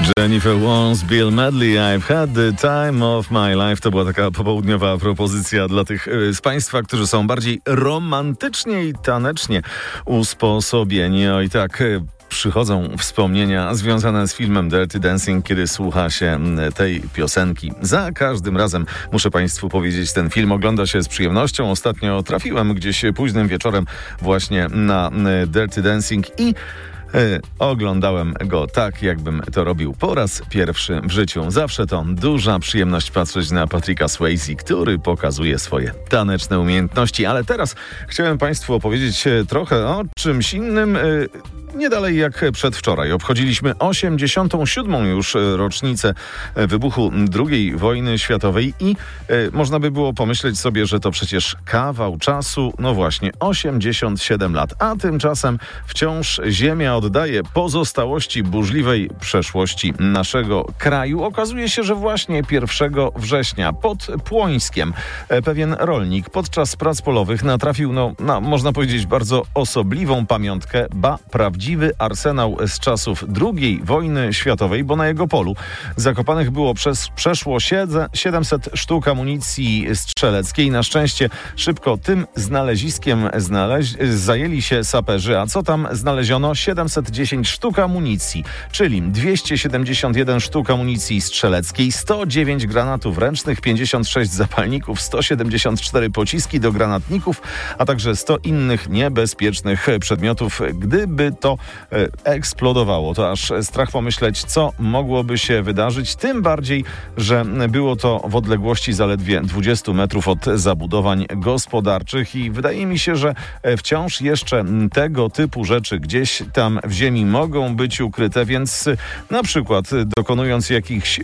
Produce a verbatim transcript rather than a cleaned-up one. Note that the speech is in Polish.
Jennifer Warnes, Bill Medley, I've had the time of my life. To była taka popołudniowa propozycja dla tych z Państwa, którzy są bardziej romantycznie i tanecznie usposobieni. O i tak przychodzą wspomnienia związane z filmem Dirty Dancing, kiedy słucha się tej piosenki. Za każdym razem, muszę Państwu powiedzieć, ten film ogląda się z przyjemnością. Ostatnio trafiłem gdzieś późnym wieczorem właśnie na Dirty Dancing i Yy, oglądałem go tak, jakbym to robił po raz pierwszy w życiu. Zawsze to duża przyjemność patrzeć na Patricka Swayze, który pokazuje swoje taneczne umiejętności. Ale teraz chciałem Państwu opowiedzieć trochę o czymś innym. Yy, Nie dalej jak przedwczoraj obchodziliśmy osiemdziesiątą siódmą już rocznicę wybuchu drugiej wojny światowej i e, można by było pomyśleć sobie, że to przecież kawał czasu, no właśnie osiemdziesiąt siedem lat, a tymczasem wciąż Ziemia oddaje pozostałości burzliwej przeszłości naszego kraju. Okazuje się, że właśnie pierwszego września pod Płońskiem e, pewien rolnik podczas prac polowych natrafił no, na, można powiedzieć, bardzo osobliwą pamiątkę, ba prawdziwą Prawdziwy arsenał z czasów drugiej wojny światowej, bo na jego polu zakopanych było przez przeszło siedemset sztuk amunicji strzeleckiej. Na szczęście szybko tym znaleziskiem znaleź- zajęli się saperzy. A co tam znaleziono? siedemset dziesięć sztuk amunicji, czyli dwieście siedemdziesiąt jeden sztuk amunicji strzeleckiej, sto dziewięć granatów ręcznych, pięćdziesiąt sześć zapalników, sto siedemdziesiąt cztery pociski do granatników, a także sto innych niebezpiecznych przedmiotów. Gdyby to eksplodowało, to aż strach pomyśleć, co mogłoby się wydarzyć, tym bardziej, że było to w odległości zaledwie dwudziestu metrów od zabudowań gospodarczych i wydaje mi się, że wciąż jeszcze tego typu rzeczy gdzieś tam w ziemi mogą być ukryte, więc na przykład dokonując jakichś